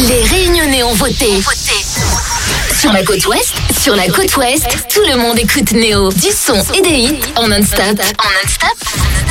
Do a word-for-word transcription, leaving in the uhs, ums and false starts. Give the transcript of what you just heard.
Les Réunionnais ont voté. Sur la côte ouest, sur la côte ouest, tout le monde écoute Néo. Du son et des hits en non-stop. En non-stop.